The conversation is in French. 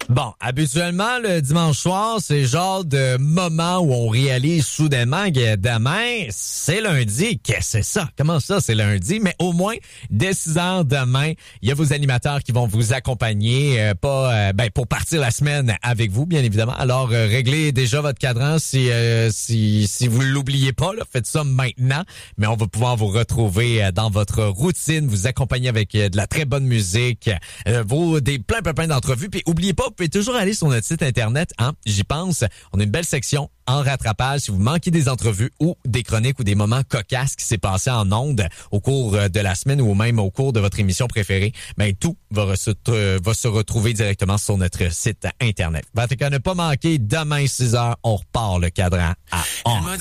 Bon, habituellement, le dimanche soir, c'est le genre de moment où on réalise soudainement que demain, c'est lundi. Qu'est-ce que c'est ça? Comment ça, c'est lundi? Mais au moins, dès 6 heures demain, il y a vos animateurs qui vont vous accompagner, pour partir la semaine avec vous, bien évidemment. Alors, réglez déjà votre cadran si vous l'oubliez pas, là, faites ça maintenant. Mais on va pouvoir vous retrouver dans votre routine, vous accompagner avec de la très bonne musique, plein d'entrevues. Puis, oubliez pas, vous pouvez toujours aller sur notre site Internet, hein, j'y pense. On a une belle section en rattrapage. Si vous manquez des entrevues ou des chroniques ou des moments cocasses qui s'est passé en ondes au cours de la semaine ou même au cours de votre émission préférée, ben tout va se retrouver directement sur notre site Internet. En tout cas, ne pas manquer, demain 6 heures, on repart le cadran à 11.